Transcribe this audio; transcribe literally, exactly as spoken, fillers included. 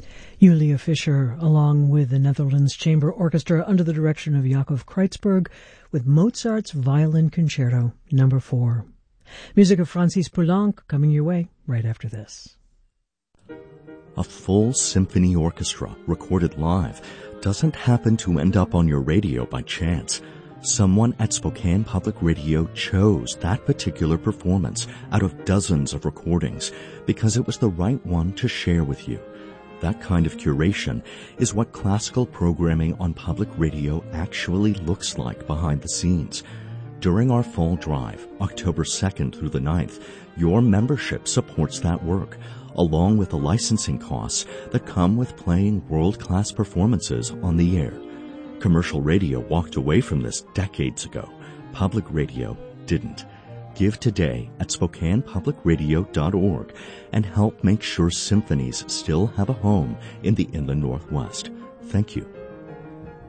Julia Fischer, along with the Netherlands Chamber Orchestra under the direction of Jakob Kreutzberg, with Mozart's Violin Concerto Number four. Music of Francis Poulenc coming your way right after this. A full symphony orchestra recorded live doesn't happen to end up on your radio by chance. Someone at Spokane Public Radio chose that particular performance out of dozens of recordings because it was the right one to share with you. That kind of curation is what classical programming on public radio actually looks like behind the scenes. During our fall drive, October second through the ninth, your membership supports that work, along with the licensing costs that come with playing world-class performances on the air. Commercial radio walked away from this decades ago. Public radio didn't. Give today at Spokane Public Radio dot org and help make sure symphonies still have a home in the Inland Northwest. Thank you.